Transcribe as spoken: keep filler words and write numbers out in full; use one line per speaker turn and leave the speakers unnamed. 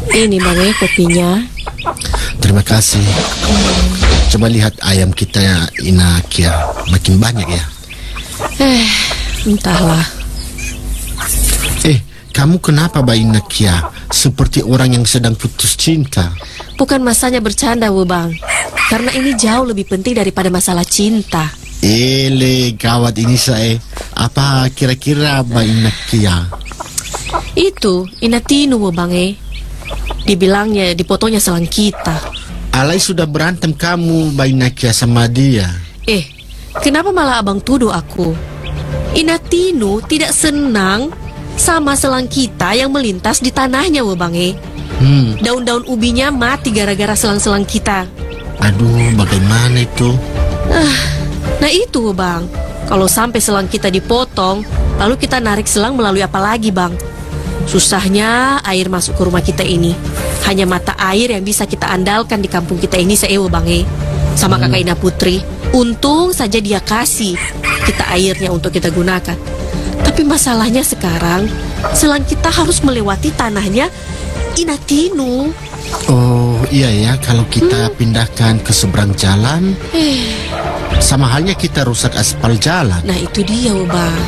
Ini Bang eh, kopinya.
Terima kasih. Coba lihat ayam kita ya, Inak ya, makin banyak ya.
Eh, entahlah.
Eh, kamu kenapa Mbak Inak ya? Seperti orang yang sedang putus cinta.
Bukan masanya bercanda, Wu Bang. Karena ini jauh lebih penting daripada masalah cinta.
Ele, gawat ini saya. Apa kira-kira Mbak Inak ya?
Itu Inatinu, Wu Bang eh. Dibilangnya, dipotonya selang kita.
Alai sudah berantem kamu Mbak Inak ya sama dia.
Eh, kenapa malah abang tuduh aku? Inatinu tidak senang sama selang kita yang melintas di tanahnya, Wu Bang eh.
Hmm.
Daun-daun ubinya mati gara-gara selang-selang kita.
Aduh, bagaimana itu?
Ah, nah itu Bang, kalau sampai selang kita dipotong, lalu kita narik selang melalui apa lagi Bang? Susahnya air masuk ke rumah kita ini. Hanya mata air yang bisa kita andalkan di kampung kita ini seewo Bang eh. Sama
Hmm.
kakak Ina Putri. Untung saja dia kasih kita airnya untuk kita gunakan. Tapi masalahnya sekarang, selang kita harus melewati tanahnya Inatinu.
Oh iya ya, kalau kita pindahkan ke seberang jalan,
Eh,
sama halnya kita rusak aspal jalan.
nah itu dia Bang.